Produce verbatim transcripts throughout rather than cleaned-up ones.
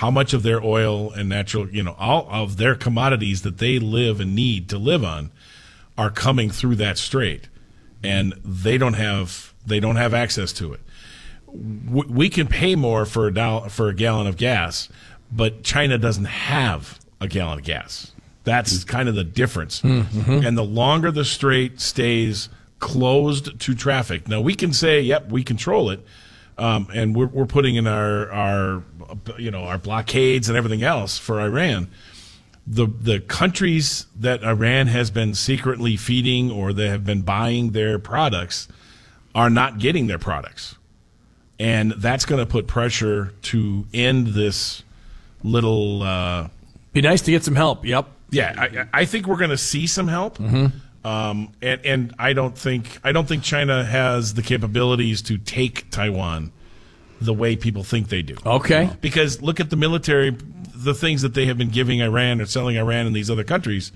how much of their oil and natural, you know, all of their commodities that they live and need to live on are coming through that strait, and they don't have they don't have access to it. We can pay more for a dollar, for a gallon of gas, but China doesn't have a gallon of gas. That's kind of the difference. Mm-hmm. And the longer the strait stays closed to traffic, now we can say, "Yep, we control it," um, and we're we're putting in our our you know our blockades and everything else for Iran. The the countries that Iran has been secretly feeding or they have been buying their products are not getting their products. And that's going to put pressure to end this little... Uh, Be nice to get some help, yep. Yeah, I, I think we're going to see some help. Mm-hmm. Um, and, and I don't think I don't think China has the capabilities to take Taiwan the way people think they do. Okay. Because look at the military, the things that they have been giving Iran or selling Iran and these other countries.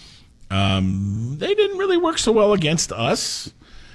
Um, they didn't really work so well against us.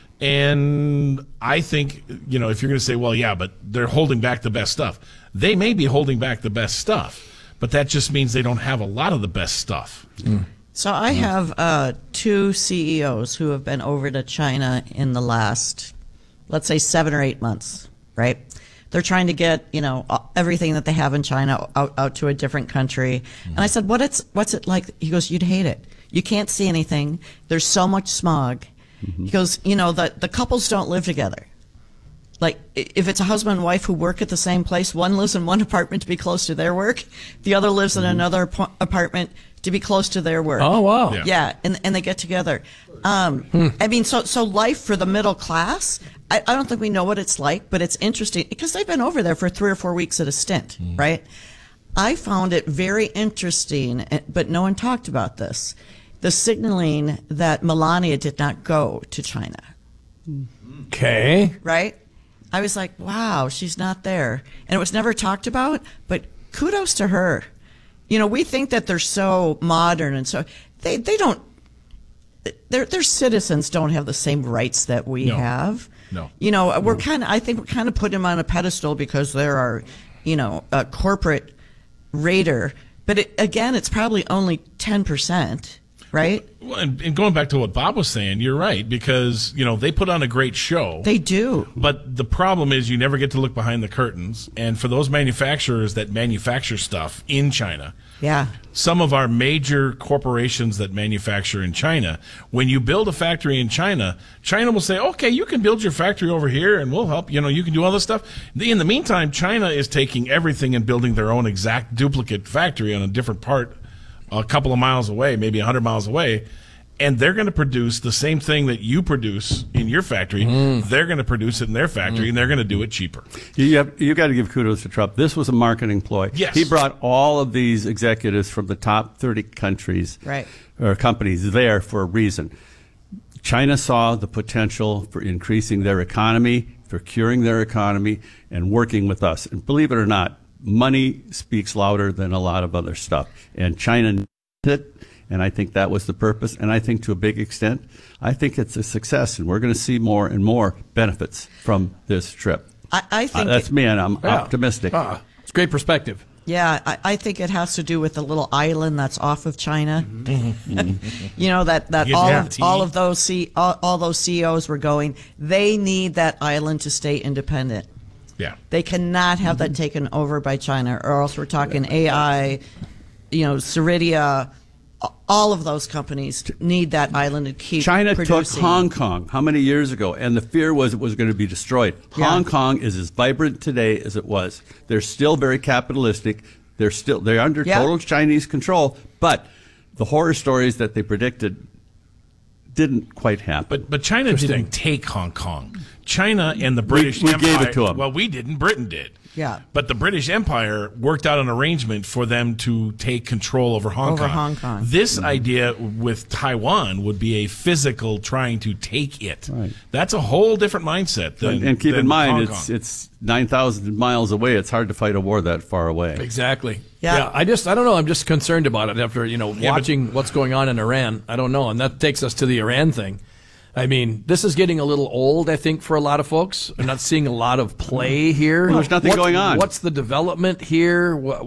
And I think, you know, if you're going to say, well, yeah, but they're holding back the best stuff. They may be holding back the best stuff, but that just means they don't have a lot of the best stuff. Mm. So I have uh, two C E Os who have been over to China in the last, let's say, seven or eight months, right? They're trying to get, you know, everything that they have in China out, out to a different country. Mm. And I said, what it's, what's it like? He goes, you'd hate it. You can't see anything. There's so much smog. Mm-hmm. He goes, you know, the, the couples don't live together. Like, if it's a husband and wife who work at the same place, one lives in one apartment to be close to their work, the other lives mm-hmm. in another ap- apartment to be close to their work. Oh, wow. Yeah, yeah and, and they get together. Um, hmm. I mean, so so life for the middle class, I, I don't think we know what it's like, but it's interesting, because they've been over there for three or four weeks at a stint, mm. right? I found it very interesting, but no one talked about this. The signaling that Melania did not go to China. Okay. Right? I was like, wow, she's not there. And it was never talked about, but kudos to her. You know, we think that they're so modern and so they, they don't, their their citizens don't have the same rights that we no. have. No. You know, we're kind of, I think we're kind of putting them on a pedestal because they're our, you know, a corporate raider. But it, again, it's probably only ten percent. Right? Well, and, and going back to what Bob was saying, you're right, because, you know, they put on a great show. They do. But the problem is you never get to look behind the curtains. And for those manufacturers that manufacture stuff in China, yeah, some of our major corporations that manufacture in China, when you build a factory in China, China will say, okay, you can build your factory over here and we'll help. You know, you can do all this stuff. In the meantime, China is taking everything and building their own exact duplicate factory on a different part a couple of miles away, maybe one hundred miles away, and they're going to produce the same thing that you produce in your factory. Mm. They're going to produce it in their factory, mm. and they're going to do it cheaper. You have, you got to give kudos to Trump. This was a marketing ploy. Yes. He brought all of these executives from the top thirty countries right. or companies there for a reason. China saw the potential for increasing their economy, for curing their economy, and working with us. And believe it or not, money speaks louder than a lot of other stuff. And China did it, and I think that was the purpose. And I think to a big extent, I think it's a success, and we're going to see more and more benefits from this trip. I, I think uh, that's it, me, and I'm yeah. optimistic. Ah, it's great perspective. Yeah, I, I think it has to do with the little island that's off of China. Mm-hmm. You know, that, that all of, all of those C, all, all those C E Os were going, they need that island to stay independent. Yeah. They cannot have that taken over by China, or else we're talking A I, you know, Ceridia, all of those companies need that island to keep China producing. took Hong Kong how many years ago, and the fear was it was going to be destroyed. Yeah. Hong Kong is as vibrant today as it was. They're still very capitalistic. They're still they're under yeah. total Chinese control, but the horror stories that they predicted didn't quite happen. But but China didn't take Hong Kong. China and the British we, we Empire. gave it to them. Well, we didn't. Britain did. Yeah. But the British Empire worked out an arrangement for them to take control over Hong over Kong. Hong Kong. This mm-hmm. idea with Taiwan would be a physical trying to take it. Right. That's a whole different mindset. Than, and, and keep than in mind, Hong it's Kong. it's nine thousand miles away. It's hard to fight a war that far away. Exactly. Yeah. yeah. I just, I don't know. I'm just concerned about it after, you know, Yeah, watching but, what's going on in Iran. I don't know. And that takes us to the Iran thing. I mean, this is getting a little old, I think, for a lot of folks. I'm not seeing a lot of play here. Well, there's nothing what, going on. What's the development here? What,